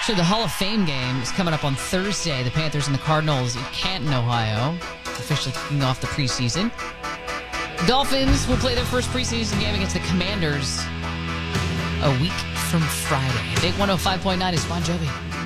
Actually, the Hall of Fame game is coming up on Thursday. The Panthers and the Cardinals in Canton, Ohio, officially kicking off the preseason. Dolphins will play their first preseason game against the Commanders a week from Friday. Big 105.9 is Bon Jovi.